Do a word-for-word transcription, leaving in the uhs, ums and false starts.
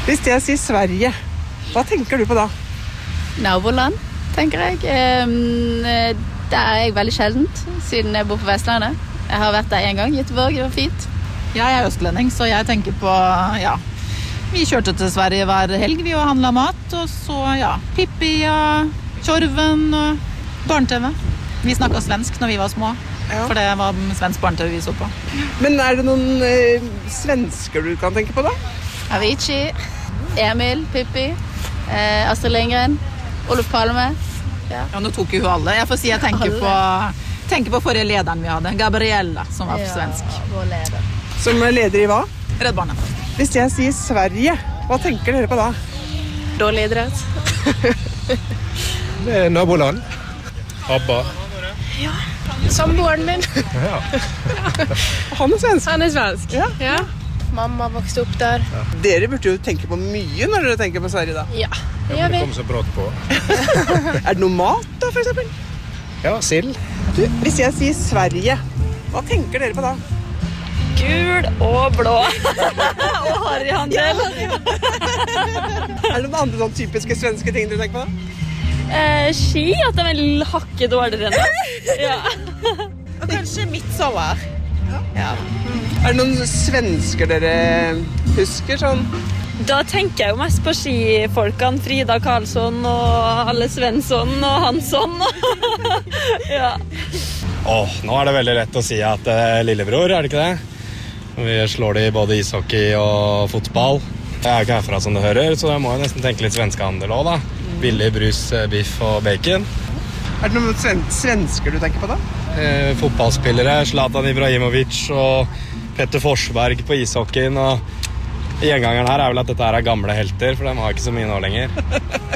Hvis jeg sier Sverige, hva tenker du på da? Naboland, tenker jeg. Um, der er jeg veldig sjeldent, siden jeg bor på Vestlandet. Jeg har vært der en gang, Göteborg, det var fint. Jeg er østlending, så jeg tenker på, ja, vi kjørte til Sverige hver helg, vi og handlet mat, og så, ja, Pippi og Tjorven og barne-tv. Vi snakket svensk når vi var små, ja. For det var svensk barne-tv vi så på. Men er det noen eh, svensker du kan tenke på da? Avicii, Emil, Pippi, eh, Astrid Lindgren, Olof Palme. Ja. Ja, nå tok jo hun alle. Jeg får si jeg tenker alle. på, tenker på forrige lederen vi hadde, Gabriella, som var ja, svensk. Vår leder. Som leder i hva? Redd Barna. Hvis jeg sier Sverige, hva tenker dere på da? Dårlig idrett. Det er naboland. Abba. Ja, samboeren min. Ja. Han er svensk. Han er svensk. Ja. Ja. Mamma vokste opp der. Ja. Dere burde jo tenke på mye når dere tenker på Sverige da. Ja, det Ja, gjør men det vi. kom så brått på. Er det noe mat da, for eksempel? Ja, sild. Du, hvis jeg sier Sverige, hva tenker dere på da? Gul og blå. Og harryhandel. Er det noen andre sånn typiske svenske ting dere tenker på da? Eh, ski, at de er hakket dårligere enn det. Ja. Og kanskje midtsommer. Ja. Er det noen svensker dere husker sånn? Da tenker jeg jo mest på skifolkene, Frida Karlsson og alle Svensson og Hansson. Ja. Åh, nå er det veldig lett å si at det er lillebror, er det ikke det? Vi slår det i både ishockey og fotball. Jeg er ikke herfra som det hører, så jeg må jo nesten tenke litt svenskehandel også da. Billig brus, biff og bacon. Er det noen sven svensker du tenker på da? Eh, fotballspillere, Zlatan Ibrahimovic og Petter Forsberg på ishockeyen. Og gjengangeren her er vel at dette her er gamle helter, for de har ikke så mye nå lenger.